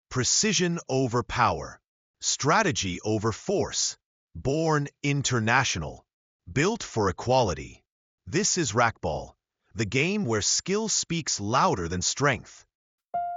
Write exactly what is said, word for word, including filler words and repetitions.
Precision over power. Strategy over force. Born international. Built for equality. This is Racquetball, the game where skill speaks louder than strength.